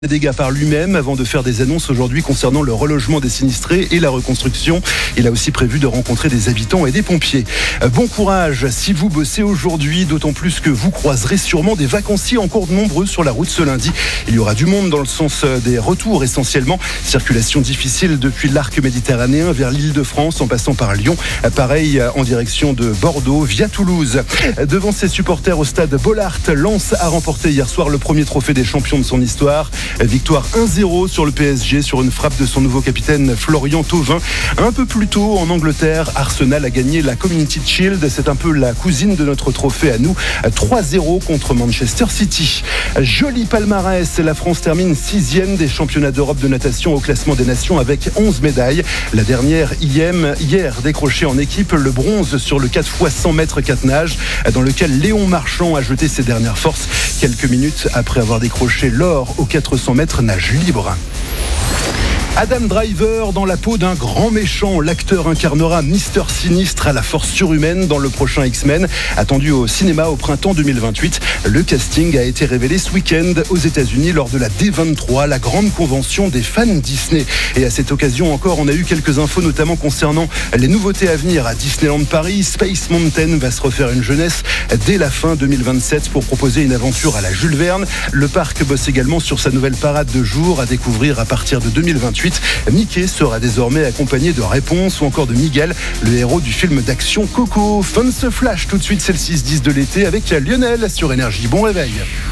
Des dégâts par lui-même avant de faire des annonces aujourd'hui concernant le relogement des sinistrés et la reconstruction. Il a aussi prévu de rencontrer des habitants et des pompiers. Bon courage si vous bossez aujourd'hui, d'autant plus que vous croiserez sûrement des vacanciers encore nombreux sur la route ce lundi. Il y aura du monde dans le sens des retours essentiellement. Circulation difficile depuis l'arc méditerranéen vers l'Île-de-France en passant par Lyon. Pareil en direction de Bordeaux via Toulouse. Devant ses supporters au stade Bollaert, Lens a remporté hier soir le premier trophée des champions de son histoire. Victoire 1-0 sur le PSG sur une frappe de son nouveau capitaine Florian Thauvin. Un peu plus tôt en Angleterre, Arsenal a gagné la Community Shield. C'est un peu la cousine de notre trophée à nous. 3-0 contre Manchester City. Joli palmarès, la France termine 6e des championnats d'Europe de natation au classement des nations avec 11 médailles. La dernière hier décrochée en équipe, le bronze sur le 4x100 mètres 4 nages dans lequel Léon Marchand a jeté ses dernières forces quelques minutes après avoir décroché l'or aux 400 mètres nage libre. Adam Driver dans la peau d'un grand méchant. L'acteur incarnera Mister Sinistre à la force surhumaine dans le prochain X-Men, attendu au cinéma au printemps 2028. Le casting a été révélé ce week-end aux États-Unis lors de la D23, la grande convention des fans Disney. Et à cette occasion encore, on a eu quelques infos, notamment concernant les nouveautés à venir à Disneyland Paris. Space Mountain va se refaire une jeunesse dès la fin 2027 pour proposer une aventure à la Jules Verne. Le parc bosse également sur sa nouvelle parade de jour à découvrir à partir de 2028. Mickey sera désormais accompagné de Réponse ou encore de Miguel, le héros du film d'action Coco. Fin de ce flash, tout de suite c'est le 6-10 de l'été avec Lionel sur Énergie. Bon réveil.